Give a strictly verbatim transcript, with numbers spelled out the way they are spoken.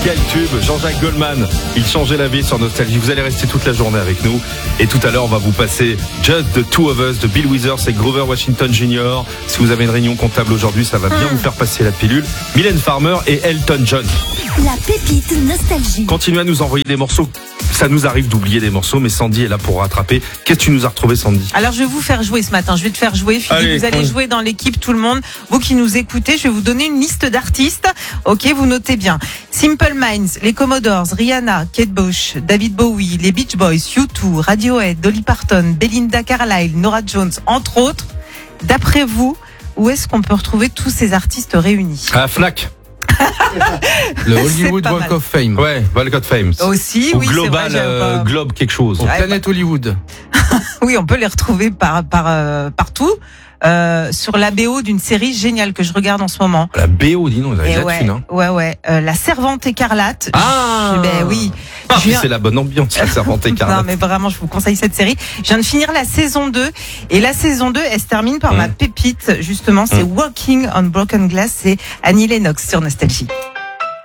quel tube. Jean-Jacques Goldman, il changeait la vie sur Nostalgie. Vous allez rester toute la journée avec nous. Et tout à l'heure, on va vous passer Just the Two of Us de Bill Withers et Grover Washington junior Si vous avez une réunion comptable aujourd'hui, ça va bien mmh. vous faire passer la pilule. Mylène Farmer et Elton John. La pépite Nostalgie. Continuez à nous envoyer des morceaux. Ça nous arrive d'oublier des morceaux, mais Sandy est là pour rattraper. Qu'est-ce que tu nous as retrouvé, Sandy? Alors, je vais vous faire jouer ce matin. Je vais te faire jouer. Philippe, allez, vous allez oui. jouer dans l'équipe, tout le monde. Vous qui nous écoutez, je vais vous donner une liste d'artistes. Ok, vous notez bien. Simple Minds, les Commodores, Rihanna, Kate Bush, David Bowie, les Beach Boys, U deux, Radiohead, Dolly Parton, Belinda Carlisle, Norah Jones, entre autres. D'après vous, où est-ce qu'on peut retrouver tous ces artistes réunis? À la Fnac. Le Hollywood Walk of Fame. Ouais, Walk of Fame. Aussi, Ou oui, Global, c'est vrai, euh, Globe quelque chose. Au Planète Hollywood. Oui, on peut les retrouver par, par, euh, partout. Euh, sur la B O d'une série géniale que je regarde en ce moment. La B O, dis donc, vous avez de la ouais, thune, hein. ouais, ouais. Euh, la Servante écarlate. Ah je, ben oui. Ah, Je viens... c'est la bonne ambiance, la Servante écarlate. Non, mais vraiment, je vous conseille cette série. Je viens de finir la saison deux. Et la saison deux, elle se termine par mmh. ma pépite, justement. C'est mmh. Walking on Broken Glass. C'est Annie Lennox sur Nostalgie.